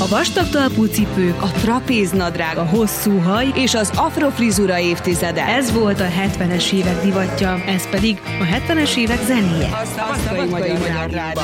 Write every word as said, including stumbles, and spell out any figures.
A vastag talpú cipők, a trapéznadrág, a hosszú haj és az afrofrizura évtizede. Ez volt a hetvenes évek divatja, ez pedig a hetvenes évek zenéje. A Szabadkai Magyar Rádióban.